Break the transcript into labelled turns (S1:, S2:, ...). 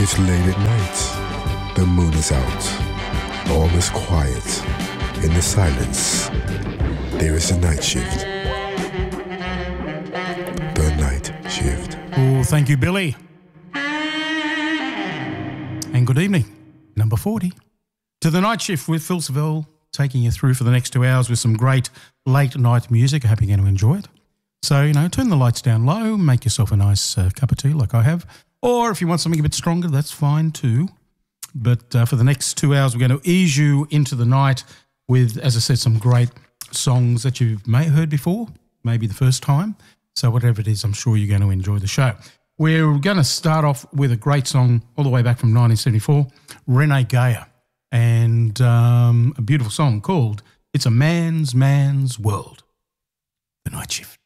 S1: It's late at night. The moon is out. All is quiet. In the silence, there is a night shift. The night shift.
S2: Oh, thank you, Billy. And good evening, number 40. To the night shift with Phil Saville, taking you through for the next 2 hours with some great late night music. I hope you're going to enjoy it. So, turn the lights down low, make yourself a nice cup of tea like I have. Or if you want something a bit stronger, that's fine too. But for the next 2 hours, we're going to ease you into the night with, as I said, some great songs that you may have heard before, maybe the first time. So whatever it is, I'm sure you're going to enjoy the show. We're going to start off with a great song all the way back from 1974, Renee Geyer, and a beautiful song called It's a Man's World, The Night Shift.